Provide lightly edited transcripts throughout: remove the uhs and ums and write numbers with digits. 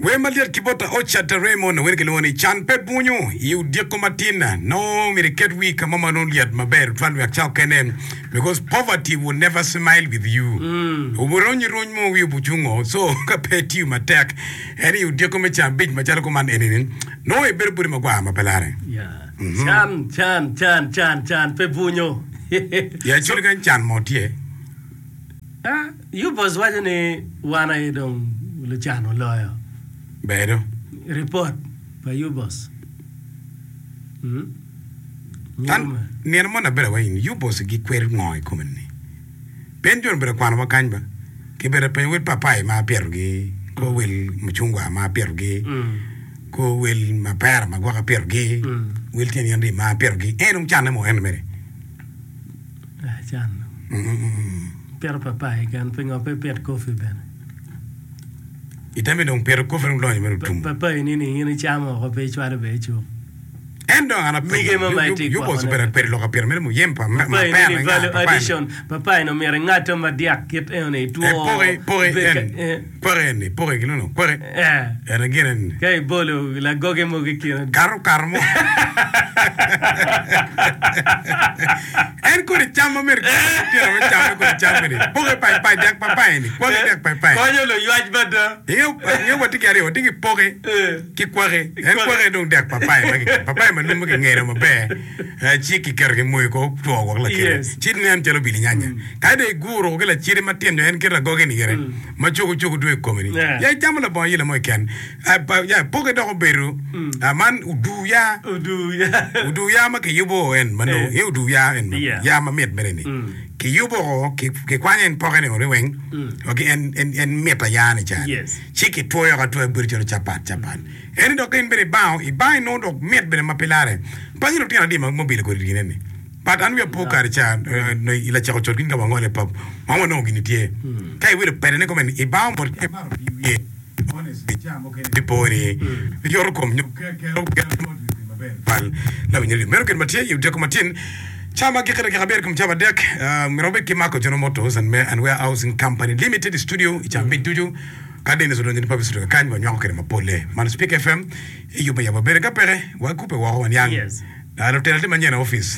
We maliat kibota ochata Raymond wengeloni chan pe bunyo yu dieko matina no miriket week mama no liat maber twan yak chao kenen because poverty will never smile with you. Uburonyi ronyo wi buchungo so ka peti matek eri yu dieko me chan big machalo ko man enin no e berburi magwa mapelare. Yeah. Chan pe bunyo. Ya chuli kan chan motie. You boss wajane wana idong luchano lawyer. Bedo. Report by you boss. Tan nien mo na bera wain you boss gi kwer ngoy komni. Benjon bera kwana wakanba. Ki bera pen wil papai ma pergi ko wil mchungwa ma pergi. Ko wil ma per ma gwa pergi. Wil ten yandi ma pergi. Enum chana mo en mere. Chan. Per papai kan pengo pe per coffee ben. Itame dong per ko feren loñ melu tum papa ni chamo ko pe chware be chu endo ana pe you boss per lo per melu yempa ma per addition papa no mere ngato ma diak ket ene tu pore che no pore era genen kai bolo la goge mo che kira carmo en ko chamo mer tira me chamo ko chamere pore pai diak papa ni pore diak pai ko yo yuaj bada yo wati kare wati ki pore ki kware en kware dong diak papa ma lumu ke ngere mo be chi ki kerge moy ko to ko la kere chi nem telo bili nyanya ka de guro ke la chiri matem en ke la goge ni gere ma chugu du ko mini ya chamo la bon yele mo ken ya poke do beru man udu ya ma ke yubo en mano udu ya en ya ma met bere ni ki yubo ki kwanyen poke ni wen ok en meta ya ni chan chi ki to ya to burjo chapat en do ken bere bawo I bai no do met bere mapelare panyi no tina di mobile ko di nene but an we pokar cha no ila cha ko kin ga ngole pap mama no gini tie kai we pere ne ko men I bawo por e ma ye honestly cha mo ken di pori yor kom nyu ke pal la nyeli merken matie yu de ko matin chama ke khaber kum chama dek mirobe ki mako jono motos and warehousing company limited studio ichambi duju kade ne zodoni pa bisu kan ba nyako kere mapole man speak fm yu ba yaba berga pere wa kupe wa wan yang na lo tele manyena office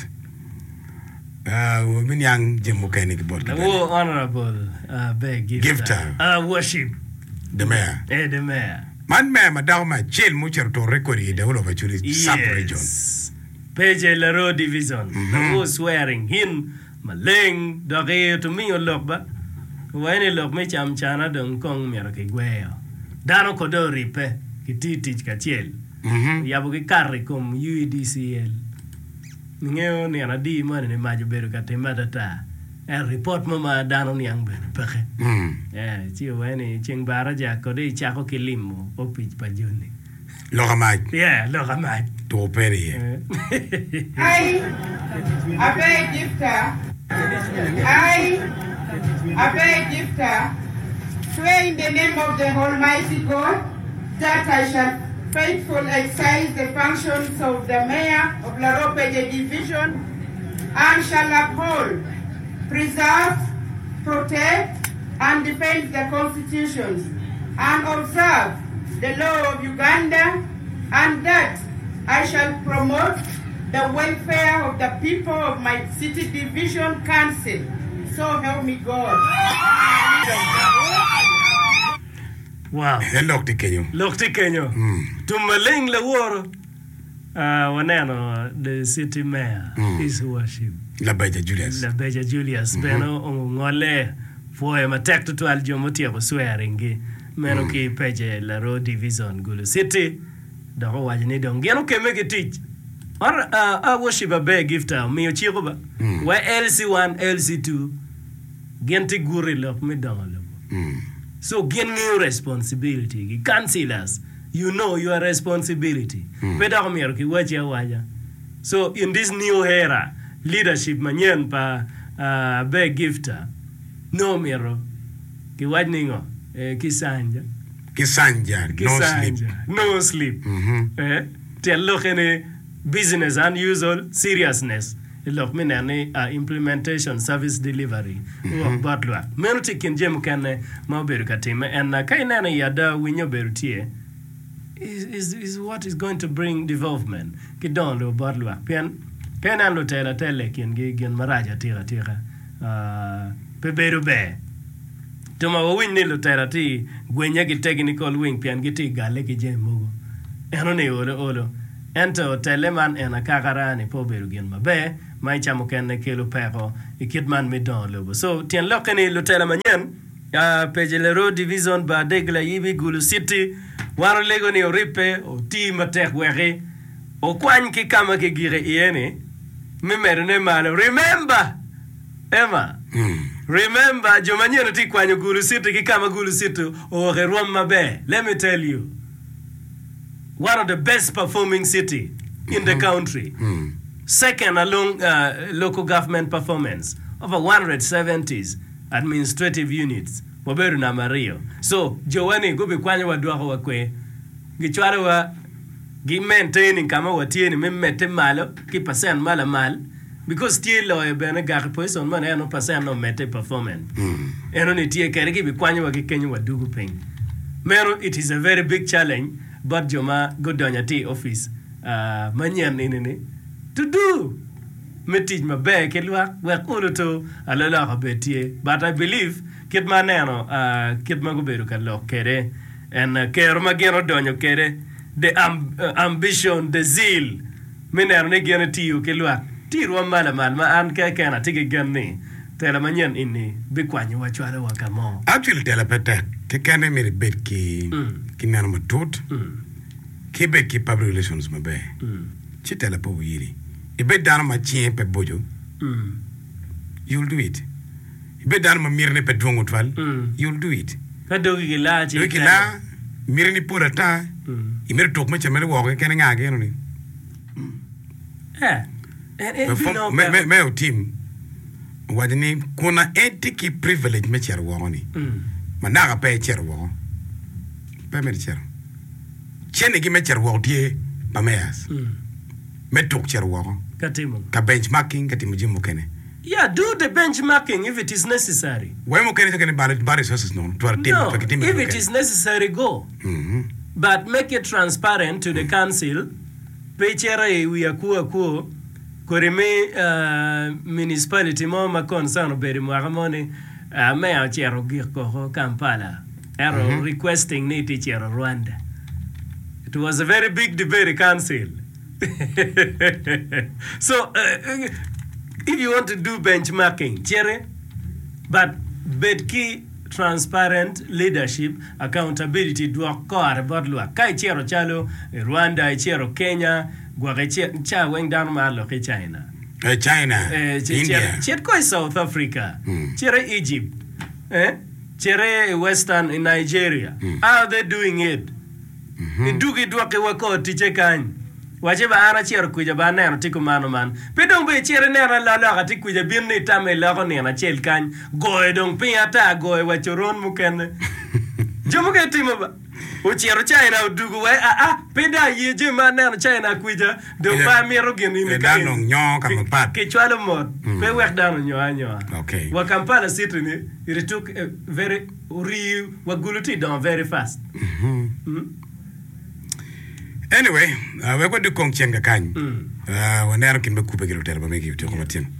min yang jemu kay ni bot wo honorable beg gifter worship the mayor the mayor man me madama chill mu certo record de wolo va churi sub region Peje la road division the swearing hin maleng doge to me lokba wani lok me cham chana dong kong mero ke gweo dano ko do ripe kititi ka chiel yabo ke karri kom UEDCL ngeo ni ana di mane ne majo beru ka temata ta report mama dano ni ang ben peke chi wani ching bara ja ko de chako kilimo opich pa juni logamaj to peri I beg gifter swear in the name of the Almighty God that I shall faithfully exercise the functions of the mayor of Laropeje Division and shall uphold, preserve, protect, and defend the constitutions and observe the law of Uganda, and that I shall promote the welfare of the people of my city division council. So help me God. Wow. Lokti Kenyo. Tumaling la woro. Waneno the city mayor is worship. La Beja Julius. Beno ngole foi matek to aljomotia ko swearing meno ki peje la road division gulu city do wajini do ngeno ke make teach or worship a beg gifter mi ochiko ba wa LC1 LC2 gente guri lok me dolo so gen new responsibility councillors you know your responsibility better me ki waja so in this new era leadership manyen pa beg gifter no mero ki wajningo Kisanja, no sleep. Tell look any business unusual seriousness. Look me any implementation service delivery. But look, menu tikin jem can maberu katima and kainana yada winyo berutie. is what is going to bring development. Ki don lo borlwa. Pian an lo tela kien gen maraja tira. Pe beru be. Tuma wa win ni lo tela ti gwenya ki technical wing pian ki ti gale ki je mugo. Eno ni olo. Ento teleman ena kakarani po beru gen mabe. Mai chamo kenne kelo pero ikitman mi don lo. So tien lokani lo tela manyen. Pejelero division ba degla yibi Gulu City. Waro lego ni oripe o ti matek were o kwan ki kama ki gire iene me merene malo remember Emma remember jomanyero ti kwanyo Gulu City ki kama Gulu City o gerom mabe. Let me tell you, one of the best performing city in the country. Second along local government performance, over 170s administrative units. Waberu na Mario. So, Joani gobe kwanya waduako wakwe. Gichwara wa maintaining kama watieni memmete malo ki pasen mal because tie lo e bene gar poison man eno pasen no mete performance. Eno ni tie kere ki kwanya wa kikenyu wadugo peng. Mero, it is a very big challenge, but Joma godonya ti office manyen inini to do metij mabe kelwa work unuto alala habetie. But I believe kit maneno kit magoberu kallo kere en kero mageno donyo kere the ambition, the zeal minero ne geno tiyo kelwa tirwa mala ma an ke kana tigi ganni tela manyen inni bikwanyo wachwale wakamo. Actually tela peta ke kane mere bet ki nano matut ke bet ki public relations mabe chi tela po yiri e bet dana ma chien pe bojo you'll do it. Be dan ma mirne pe dwongo twal you'll do it. Ka dogi gila chi gila mirni pura ta imer tok ma chamele wo ke nga ge no ni me o team wadini kuna etiki privilege me cher wo ni managa pe cher wo pe me cher chene gi me cher wo tie pa meas me tok cher wo katimo ka benchmarking katimo jimu kene. Yeah, do the benchmarking if it is necessary. Why mo kene takene bar resources no to our team. No, if it is necessary, go. But make it transparent to the council. Pechere we akuo korime municipality mo ma concern beri mo agamoni me a chero giko Kampala. Ero requesting ni chero Rwanda. It was a very big debate council. So if you want to do benchmarking, chere, but bedki transparent leadership, accountability, do a core bodlua. Kai chero chalo, Rwanda, chero Kenya, guareche cha weng down malo ke China. China, India. Chere koi South Africa, chere Egypt, chere Western in Nigeria. How are they doing it? Dugi duake wako tiche kany. Wache ba ana chero kuja ba neno tiku mano man. Pedong be chere nena lalaga ti kuja birni tame lago nena chel kany. Goe dong pinyata goe wachoron mukene. Jomuke timo ba. Uchero China udugu we peda yeje ma neno China kuja. Dong ba miro gini ni kaya. Danong nyo kama pat. Kichwalo mod. Pe wek dano nyo. Okay. Wa Kampala city ni, it took a very, wa guluti down very fast. Anyway, we're going to do Kong Chenga Kany. When they're going to be Kuba Gilter, but make you talk about him.